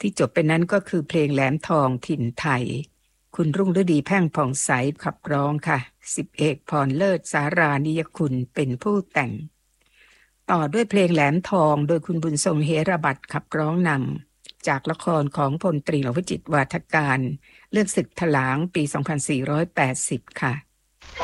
ที่จบไปนั้นก็คือเพลงแหลมทองถิ่นไทยคุณรุ่งฤดีแพ่งผ่องใสขับร้องค่ะสิบเอกพรเลิศสารานิยคุณเป็นผู้แต่งต่อด้วยเพลงแหลมทองโดยคุณบุญทรงเฮระบัตรขับร้องนำจากละครของพลตรีหลวงวิจิตรวาทการเลือกศึกถลางปี 2480 ค่ะ